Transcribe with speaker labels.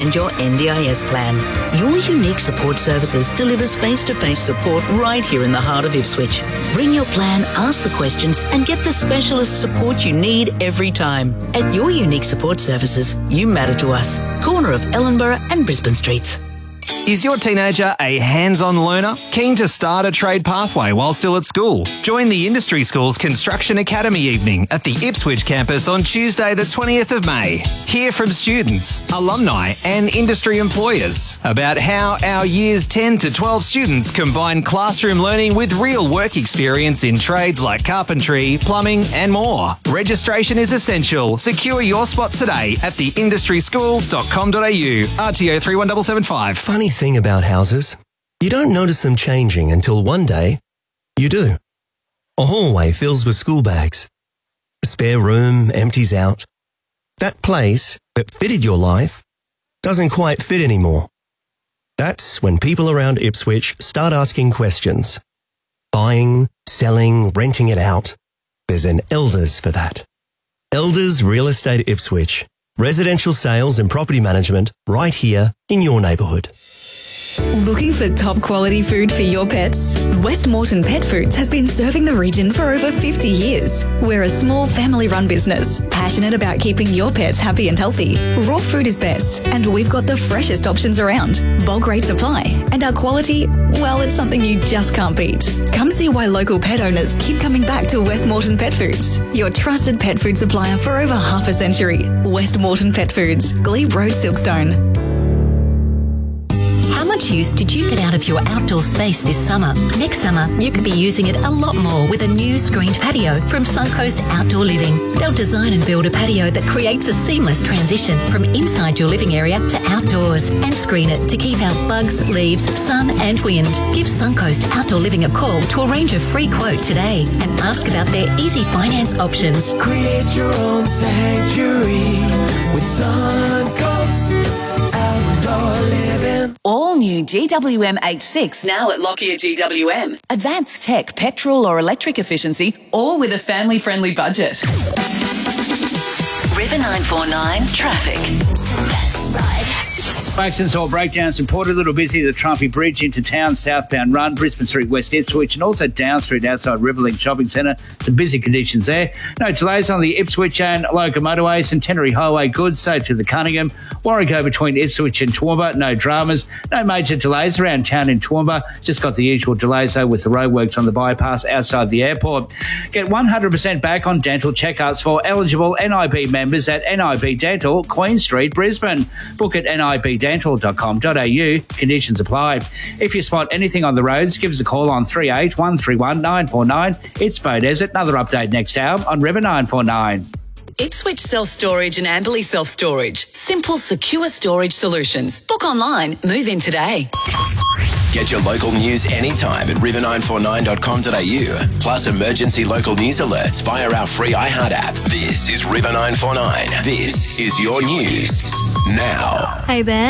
Speaker 1: and your NDIS plan. Your Unique Support Services delivers face-to-face support right here in the heart of Ipswich. Bring your plan, ask the questions, and get the specialist support you need every time. At Your Unique Support Services, you matter to us. Corner of Ellenborough and Brisbane Streets.
Speaker 2: Is your teenager a hands-on learner? Keen to start a trade pathway while still at school? Join the Industry School's Construction Academy evening at the Ipswich campus on Tuesday the 20th of May. Hear from students, alumni and industry employers about how our years 10 to 12 students combine classroom learning with real work experience in trades like carpentry, plumbing and more. Registration is essential. Secure your spot today at theindustryschool.com.au. RTO 31775.
Speaker 3: Funny thing about houses, you don't notice them changing until one day you do. A hallway fills with school bags. A spare room empties out. That place that fitted your life doesn't quite fit anymore. That's when people around Ipswich start asking questions. Buying, selling, renting it out. There's an Elders for that. Elders Real Estate Ipswich. Residential sales and property management right here in your neighbourhood.
Speaker 4: Looking for top quality food for your pets? West Moreton Pet Foods has been serving the region for over 50 years. We're a small family-run business, passionate about keeping your pets happy and healthy. Raw food is best, and we've got the freshest options around. Bulk rate supply, and our quality, well, it's something you just can't beat. Come see why local pet owners keep coming back to West Moreton Pet Foods, your trusted pet food supplier for over half a century. West Moreton Pet Foods, Glebe Road, Silkstone.
Speaker 5: How much use did you get out of your outdoor space this summer? Next summer, you could be using it a lot more with a new screened patio from Suncoast Outdoor Living. They'll design and build a patio that creates a seamless transition from inside your living area to outdoors and screen it to keep out bugs, leaves, sun and wind. Give Suncoast Outdoor Living a call to arrange a free quote today and ask about their easy finance options.
Speaker 6: Create your own sanctuary with Suncoast Outdoor Living.
Speaker 7: All new GWM H6 now at Lockyer GWM. Advanced tech, petrol or electric efficiency, all with a family-friendly budget.
Speaker 1: River 949 Traffic.
Speaker 8: Accidents or breakdowns reported. A little busy the Trumpy Bridge into town, southbound run, Brisbane Street, West Ipswich, and also Down Street outside Riverlink Shopping Centre. Some busy conditions there. No delays on the Ipswich and Logan motorway, Centenary Highway good, so to the Cunningham. Warrego between Ipswich and Toowoomba, no dramas. No major delays around town in Toowoomba. Just got the usual delays though with the roadworks on the bypass outside the airport. Get 100% back on dental checkups for eligible NIB members at NIB Dental, Queen Street, Brisbane. Book at nibdental.com.au. Conditions apply. If you spot anything on the roads, give us a call on 38131949. 949. It's Beaudesert. Another update next hour on River 949.
Speaker 7: Ipswich Self-Storage and Amberley Self-Storage. Simple, secure storage solutions. Book online. Move in today.
Speaker 9: Get your local news anytime at river949.com.au. Plus emergency local news alerts via our free iHeart app. This is River 949. This is your news now.
Speaker 10: Hey, Ben.